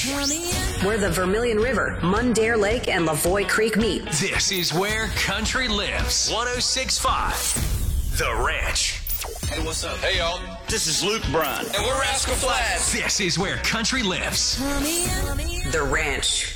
Where the Vermilion River, Mundare Lake, and Lavoy Creek meet. This is where country lives. 106.5 The Ranch. Hey, what's up? Hey, y'all. This is Luke Bryan. And we're Rascal Flatts. This is where country lives. The Ranch.